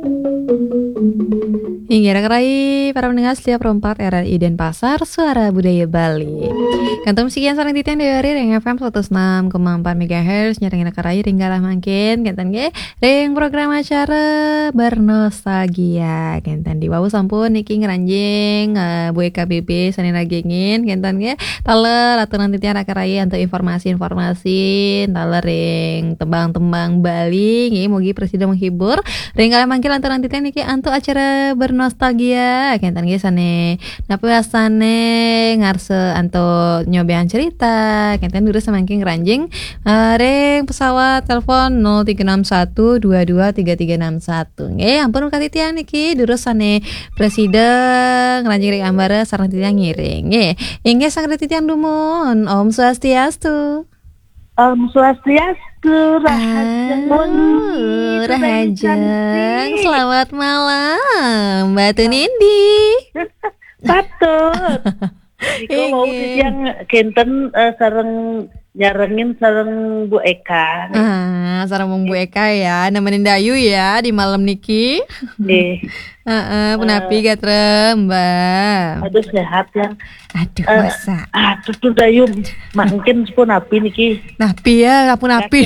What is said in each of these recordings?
Hingga kerai para pendengar setiap perempat RRI Denpasar, Suara Budaya Bali. Kantum sekian sarang titian dari Ring FM 106,4 MHz nyerengin kerai ringgalah mangkin kenten ge ring program acara bernostalgia kenten di bawah sampun niki ngeranjing Bu KBB sanin ragengin kenten ge taler aturan titian kerai untuk informasi-informasi taler ring tembang-tembang Bali nggih mugi presiden menghibur ringgalah mangkin aturan titian niki antu acara bernostalgia kenten ge sane napiasane ngarse anto nyobean cerita kenten dulu semangking ranjing ring pesawat telepon 0361223361 nggih ampun katitian niki dulu sane presiden ranjing ring ambara sareng titian ngiring nggih inggih sang titian dumun Om Swastiastu. Om Swastiastu, rahajeng wengi, rahajeng. Selamat malam, Mbak Tunindi. Patut. Iko mau yang kenten sareng nyarengin sareng Bu Eka. Sareng Bu Eka ya, nemenin Dayu ya di malam niki. Nggih. Penapi gatre Mbak. Aduh sehat ya. Aduh masa. Aduh tuh Dayu, mungkin pun api niki. Napi ya, kapun api.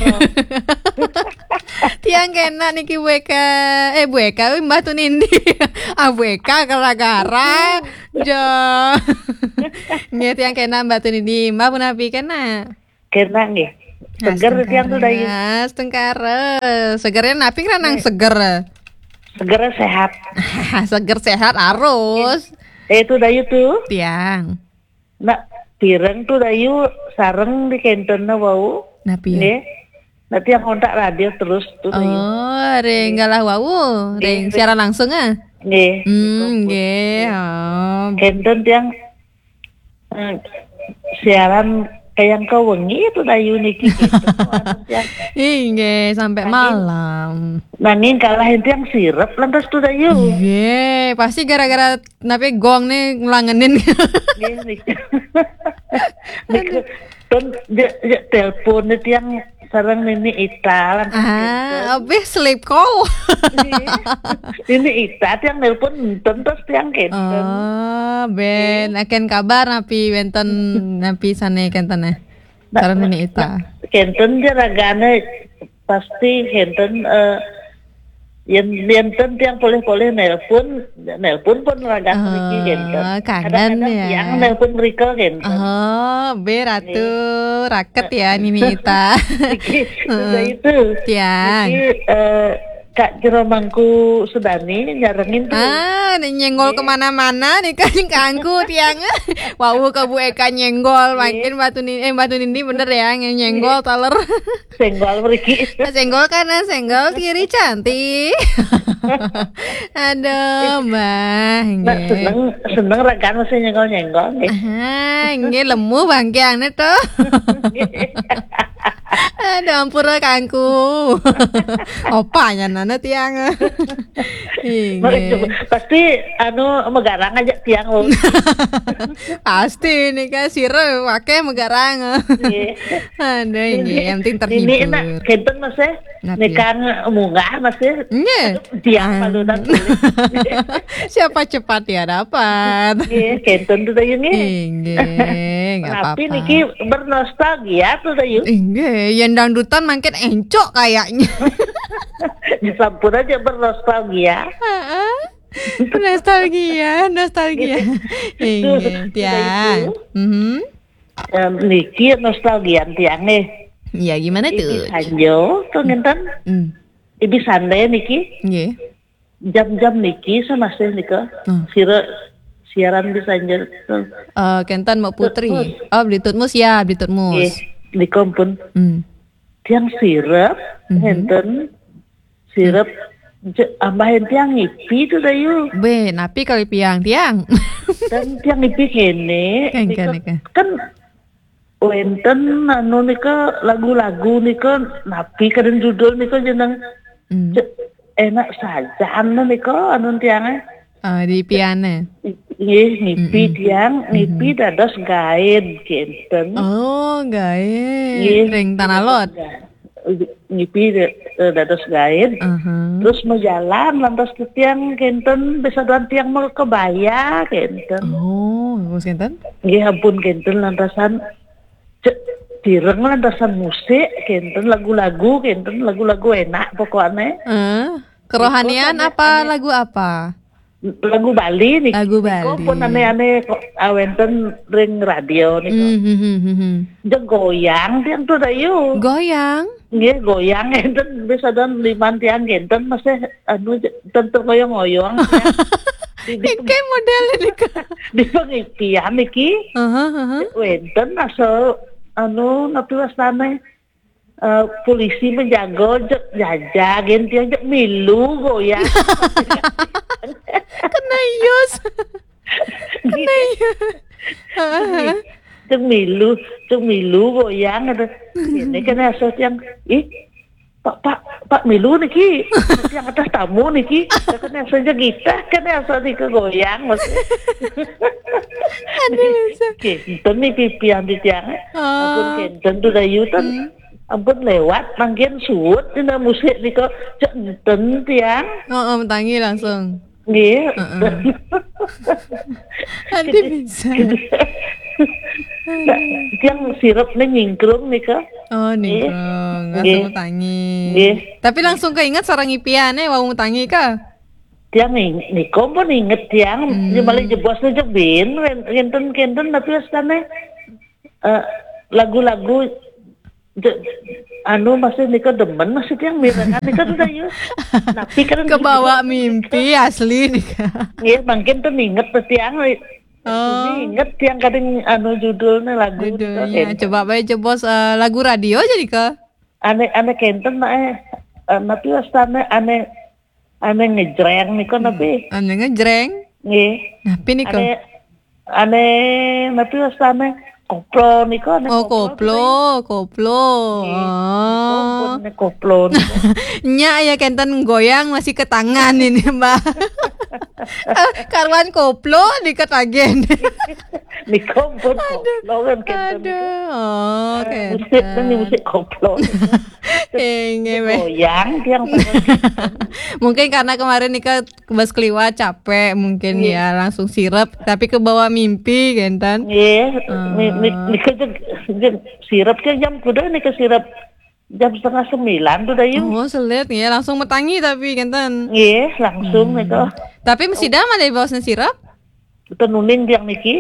Tiang kena niki Bu Eka. Bu Eka Mbak Tunindi. Bu Eka gara-gara. Jo. Nggih tiang kena Mbak Tunindi. Mbak pun api kena. Kena nggih. Seger tiang tuh Dayu. Stengkare. Segernya napi kan nang seger. Seger sehat. Seger sehat harus. Itu Dayu tuh. Tiang. Nak pireng tuh Dayu sareng di kentenna wau. Napi. Nggih. Nanti yang kontak radio terus tuh Dayu. Oh, ring galah wau. Ring siaran langsung ah. Nggih. Nggih. Kenten yang siaran kayak kau wengi itu Dayu niki gitu. Nggih, sampai malam. Nanging kalah itu yang sirep lantas tuh Dayu. Nggih, pasti gara-gara napi gong nih ngelangenin. Nggih. Telepon itu yang sareng Nini Ita lantas abis sleep call. Nini Ita yang nelpon terus yang kenten. Ben akan kabar napi benten napi sane kentene. Sareng Nini Ita. Kenten jaragane pasti kenten yang boleh nelpon pun raga niki kenten. Kangen ya. Yang nelpon mereka kenten. Beratu raket ya Nini Ita. Sudah itu. Tiang. Kak Jeromangku Sudani nyarengin tuh. Nyenggol kemana-mana nih kan kangku tiang. Wow ke Bu Eka nyenggol makin Mbak Tunindi bener ya nyenggol taler. Senggol mriki. Senggol kanan, senggol kiri cantik. Aduh Mbak. Seneng ragan mesti nyenggol nggih. Nggih lemu bangkeane tuh. Aduh ampura kangku. Opanya nana tiang. Pasti megarang aja tiang lo. Pasti nih kan sire wake megarang. Aduh ini yang penting terhibur. Ini enak kenten masih nekan munggah masih. Tiang paludan. Siapa cepat ya dapat. Kenten tuh ini. Nggak apa-apa. Tapi niki bernostalgia tuh Dayu. Yang dangdutan makin encok kayaknya. Disampun aja bernostalgia. Nostalgia. Tiang. Niki nostalgia tiang nih. Iya gimana tuh? Sanjo tuh ngenten. Ibi sande niki. Nggih. Jam-jam niki sama sih nika. Siaran di Sanjo. Kentan mau putri. Beli tutmus ya, beli tutmus. Di kompun. Tiang sirep, henten sirep ambahin tiang ngipi tuh Dayu. Napi kali tiang. Dan tiang ngipi kene. Kan wenten nika lagu-lagu nika napi kadang judul nika jeneng enak saja nika tiangnya. Di piane. Ngipi tiang, ngipi dados gaen kenten. Gaen. Ring tanah lot. ngipi dados gain. Terus mau jalan lantas ke tiang kenten bisa dan tiang mau kebaya kenten. Oh, terus kenten? Nggih ampun kenten lantasan direng lantasan musik kenten lagu-lagu enak pokoknya. Kerohanian apa lagu apa? Lagu Bali nih. Lagu Bali. Kok pun aneh-aneh awenten ring radio nih. Jeung goyang tiang tuh dayu. Goyang. Nggih goyang enten bisa dan liman tiang enten masih anu tentu ngoyong-ngoyong. Iki model ini di pengipian iki. Wenten asal anu napi wastane polisi menjaga jajak tiang jek milu goyang. Kena yus. Ceng milu goyang ada. Ini kan asal yang Pak milu niki yang atas tamu niki kan asalnya kita kan asal di kegoyang maksudnya. Kenten nih pipian di tiang. Ampun kenten tuh dayutan. Ampun lewat mangkin suut dina musik niko kenten tiang. Mentangi langsung. Nggih. Nanti bisa. Tiang sirupnya nyingkrung nih kak. Oh nyingkrung, langsung tangi. Tapi langsung keinget seorang ipiannya mau tangi kah? Tiang niko pun inget tiang, malah jebosnya jebin, kenten tapi sekarang lagu-lagu anu masih niko demen masih tiang mirengan niko udah yuk. Tapi kan kebawa mimpi asli nih kak. Iya mungkin tuh inget tuh tiang. Ingat yang kadang anu judulnya lagu judulnya coba bae jebos lagu radio jadi ke aneh kenten tapi wastane aneh ngejreng niko napi aneh ngejreng nggih napi niko aneh napi wastane koplo niko aneh koplo koplo nya ya kenten goyang masih ke tangan ini mbak. Karuan koplo diket agen. Niko pun koplo kan kenten. Oh, kenten. Musik koplo. Goyang tiang. Mungkin karena kemarin Nika kebas keliwat capek mungkin ya langsung sirep tapi ke bawah mimpi kenten. Iya. Nika sirep ke jam kuda nika sirep jam 8:30 tuh dah yuk. Oh selit ya langsung metangi tapi kenten. Iya langsung nika. Tapi mesti dama dari bawahnya sirap? Tenunin tiang niki.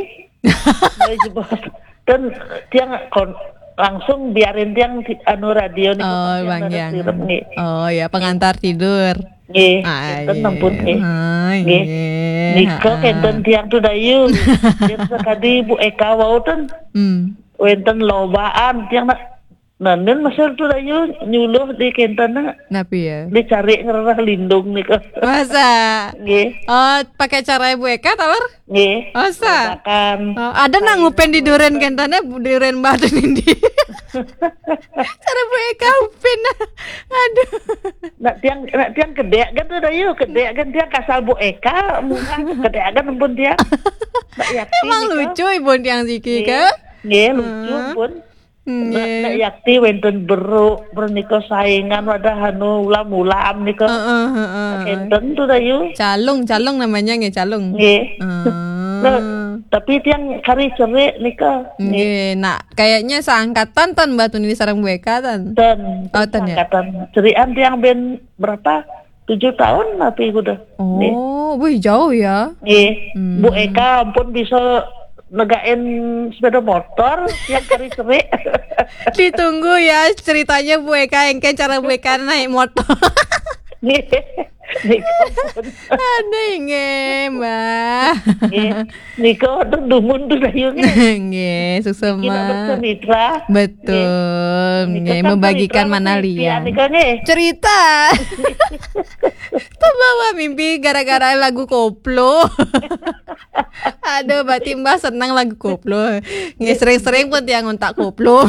Dan tiang langsung biarin tiang anu radio nih. Oh bang yang. Oh ya pengantar tidur. Nggih. Kenten ampun nggih. Nggih. Nika kenten tiang tuh dayu. Tiang sekali Bu Eka wau ten. Wenten lobaan tiang nanen masih tuh dayu nyuluh di kentana. Napi ya. Dicari ngerah lindung nih kok. Masa? Nggih. Oh pakai cara Bu Eka tawar? Nggih. Masa? Ada nang ngupen di duren kentana duren batu ini. Cara Bu Eka ngupen. Aduh. Nak tiang kedek kan tuh dayu kedek kan tiang kasal Bu Eka mungkin kedek kan pun tiang. Emang lucu ibu tiang siki ke? Nggih lucu pun. Nak yakti wenten bernikah saingan wadah anu ulam nikah. Enten tuh dayu. Calung namanya nggih calung. Nggih. Tapi tiang kari cerik nikah. Nggih, nak kayaknya seangkatan tan batu ini sareng Bu Eka tan. Angkatan. Cerian tiang ben berapa? 7 tahun tapi udah. Oh, wih jauh ya. Nggih. Bu Eka ampun bisa negain sepeda motor yang kari cerik. Ditunggu ya ceritanya Bu Eka engke cara Bu Eka naik motor. Ada inge mbak. Niko dumun tuh dayungnya. Nge susema. Mitra. Betul. Nge membagikan mana liang. Cerita. Terbawa mimpi gara-gara lagu koplo. Aduh, berarti Mbak senang lagu koplo. Nge sering-sering pun tiang ngontak koplo.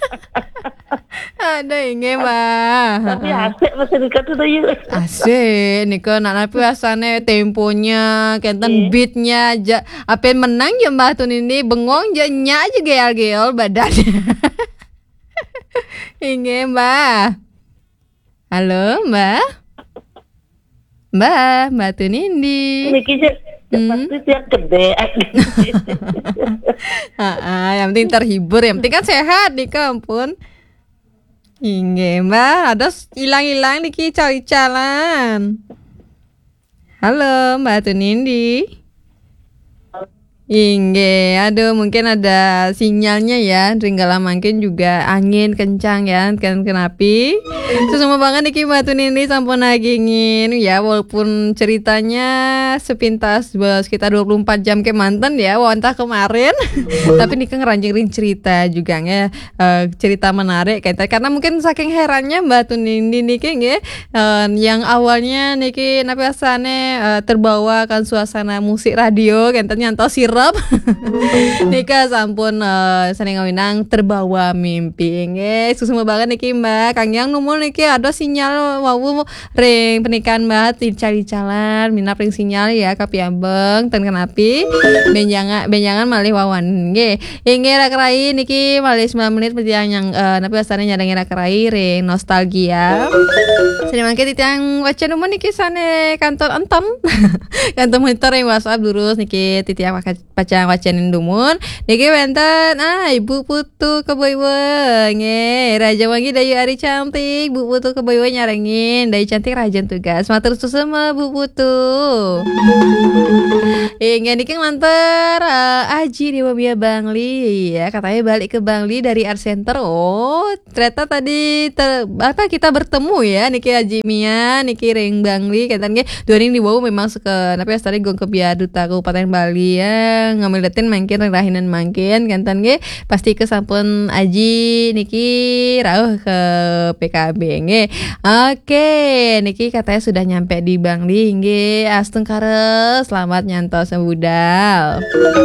Ada inge Mbak. Tapi asik masih dekat tuh dayung. Asik, Niko nak napi asane temponya, kenten beatnya, apa menang ya Mbak Tun ini bengong aja nya aja geol-geol badannya. Inge Mbak. Halo Mbak. Mbak Tunindi. Niki pasti tiap gede. Yang penting terhibur, yang penting kan sehat di kampung. Inge Mbak, ada hilang-hilang niki cari-calan. Halo Mbak Tunindi. Inge, aduh mungkin ada sinyalnya ya. Ringgala mungkin juga angin kencang ya, kan kenapi. Susuma banget niki Mbak Tunindi sampun nagingin ya, walaupun ceritanya sepintas sekitar 24 jam ke mantan ya, wantah kemarin. Tapi niki ngeranjingin cerita juga ya, cerita menarik karena mungkin saking herannya Mbak Tunindi niki nggih, yang awalnya niki napi asane terbawa kan suasana musik radio kan nyantos sirap. Nika sampun seneng ngawinang terbawa mimpi nggih. Susuma banget niki Mbak. Kang Yang numul niki ada sinyal wawu ring pernikahan Mbak cari jalan minap ring sinyal ya kapiambeng ten kenapi benjangan malih wawan nggih. Inggih rakerai niki malih 9 menit perjalanan yang napi asane nyadangi rakerai ring nostalgia. Seni mangke titiang waca numul niki sane kantor entom. Kantor monitor yang WhatsApp lurus niki titiang wacanin dumun niki wenten Ibu Putu Keboiwe nge Raja Wangi Dayu Ari Cantik Bu Putu Keboiwe nyarengin Dayu Cantik Rajan tugas matur susema Bu Putu nge niki nganter Aji di Wabia Bangli ya, katanya balik ke Bangli dari Art Center. Oh ternyata tadi kita bertemu ya niki Aji Mia niki ring Bangli katanya dua ring dibawa memang tapi tadi gong ke Duta Kabupaten Bali ya ngamilitin mangkin rahinan mangkin kantan ge pasti ke sampun Aji niki rauh ke PKB nge. Oke niki katanya sudah nyampe di Bangli nge. Asteng kare selamat nyantos budal.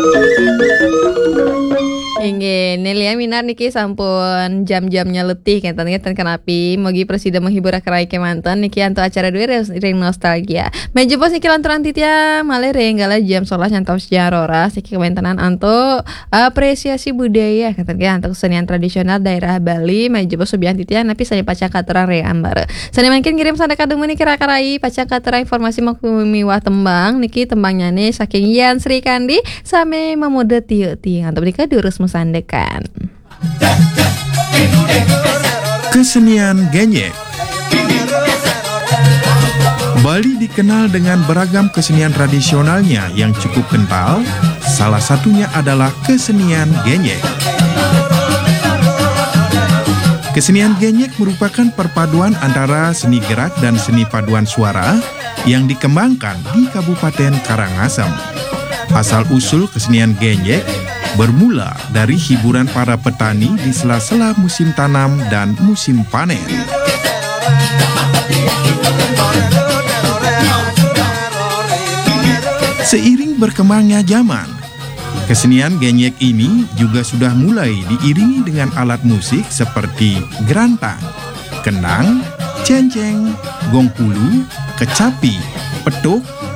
Inge Nelia Minar niki sampun jam-jamnya letih kantan kenapi mogi presiden menghibur rakyat kemanten niki anto acara dua ring nostalgia. Meja pos niki lantaran titia malih renggala jam 11 nyantos jarora siki kementenan anto apresiasi budaya kantan anto kesenian tradisional daerah Bali. Meja pos subian titia napi saya pacang katerang re ambar. Sane mungkin ngirim sanda kademu niki rakarai pacang katerang informasi miwah tembang niki tembangnya nih saking Yan Sri Kandi same memuda tiu-tiu anto menika diurus musandekan. Kesenian genyek. Bali dikenal dengan beragam kesenian tradisionalnya yang cukup kental. Salah satunya adalah kesenian genyek. Kesenian genyek merupakan perpaduan antara seni gerak dan seni paduan suara yang dikembangkan di Kabupaten Karangasem. Asal-usul kesenian genyek bermula dari hiburan para petani di sela-sela musim tanam dan musim panen. Seiring berkembangnya zaman, kesenian genyek ini juga sudah mulai diiringi dengan alat musik seperti gerantang, kenang, cenceng, gongpulu, kecapi, petuk,